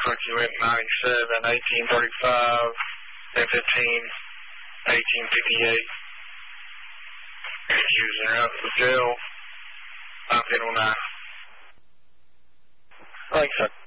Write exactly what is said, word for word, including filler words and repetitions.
like you went ninety-seven, eighteen thirty-five, then fifteen, eighteen fifty-eight. You was in or out of the jail, nine ten oh nine. Thanks, sir.